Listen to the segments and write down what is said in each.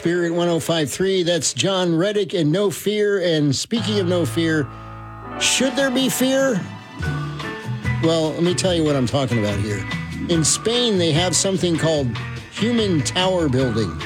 Spirit 105.3. That's John Reddick and No Fear. And speaking of no fear, should there be fear? Well, let me tell you what I'm talking about here. In Spain, they have something called human tower building.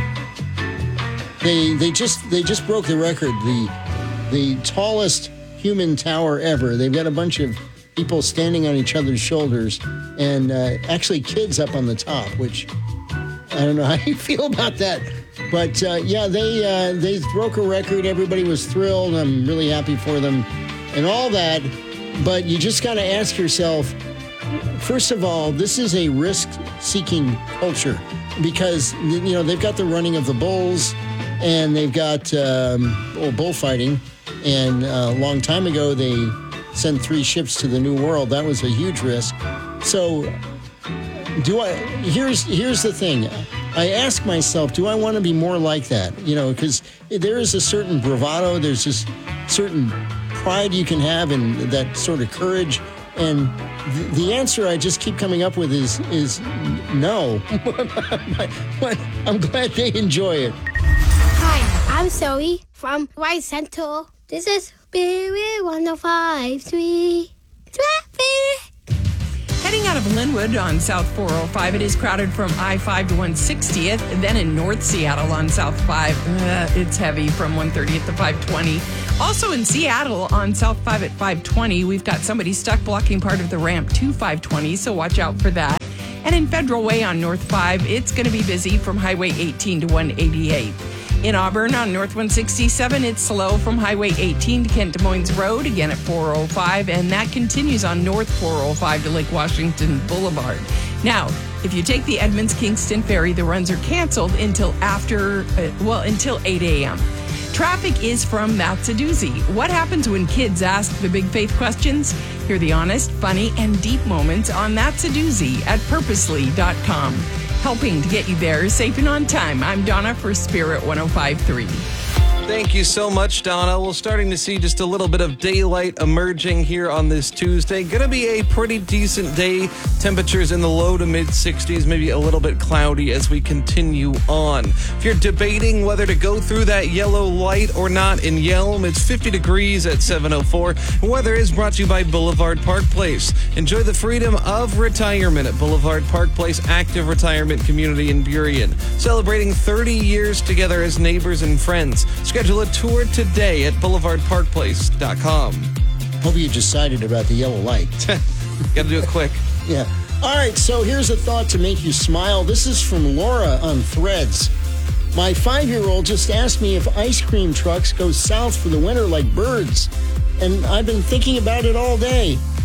They just broke the record, the tallest human tower ever. They've got a bunch of people standing on each other's shoulders and actually kids up on the top, which I don't know how you feel about that. But they broke a record. Everybody was thrilled. I'm really happy for them and all that. But you just got to ask yourself, first of all, this is a risk-seeking culture because, you know, they've got the running of the bulls and they've got bullfighting. And a long time ago, they sent 3 ships to the New World. That was a huge risk. So here's the thing. I ask myself, do I want to be more like that? You know, because there is a certain bravado. There's this certain pride you can have and that sort of courage. And the answer I just keep coming up with is no. But I'm glad they enjoy it. Hi, I'm Zoe from White Central. This is Spirit 105.3 Traffic. Heading out of Linwood on South 405, it is crowded from I-5 to 160th. Then in North Seattle on South 5, it's heavy from 130th to 520. Also in Seattle on South 5 at 520, we've got somebody stuck blocking part of the ramp to 520, so watch out for that. And in Federal Way on North 5, it's going to be busy from Highway 18 to 188. In Auburn on North 167, it's slow from Highway 18 to Kent Des Moines Road, again at 405, and that continues on North 405 to Lake Washington Boulevard. Now, if you take the Edmonds-Kingston Ferry, the runs are canceled until until 8 a.m. Traffic is from That's a Doozy. What happens when kids ask the big faith questions? Hear the honest, funny, and deep moments on That's a Doozy at purposely.com. Helping to get you there safe and on time. I'm Donna for Spirit 105.3. Thank you so much, Donna. We're starting to see just a little bit of daylight emerging here on this Tuesday. Going to be a pretty decent day. Temperatures in the low to mid 60s, maybe a little bit cloudy as we continue on. If you're debating whether to go through that yellow light or not in Yelm, it's 50 degrees at 7:04. Weather is brought to you by Boulevard Park Place. Enjoy the freedom of retirement at Boulevard Park Place Active Retirement Community in Burien. Celebrating 30 years together as neighbors and friends. Schedule a tour today at boulevardparkplace.com. Hope you decided about the yellow light. Got to do it quick. Yeah. All right, so here's a thought to make you smile. This is from Laura on Threads. My 5-year-old just asked me if ice cream trucks go south for the winter like birds. And I've been thinking about it all day.